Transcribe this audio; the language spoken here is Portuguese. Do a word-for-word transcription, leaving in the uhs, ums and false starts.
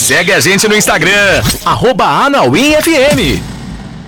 Segue a gente no Instagram, arroba Anauim F M.